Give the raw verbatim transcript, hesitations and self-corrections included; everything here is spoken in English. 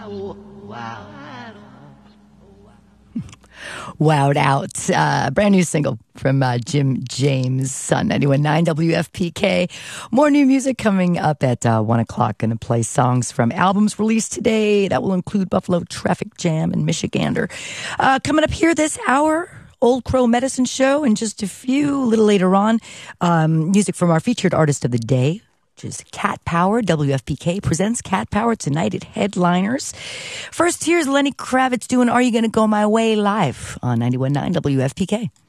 Wowed Out. Uh, brand new single from uh, Jim James on ninety-one point nine W F P K. More new music coming up at uh, one o'clock. Going to play songs from albums released today. That will include Buffalo Traffic Jam and Michigander. Uh, coming up here this hour, Old Crow Medicine Show, and just a few, a little later on, um, music from our featured artist of the day, which is Cat Power. W F P K presents Cat Power tonight at Headliners. First, here's Lenny Kravitz doing Are You Gonna Go My Way live on ninety-one point nine W F P K.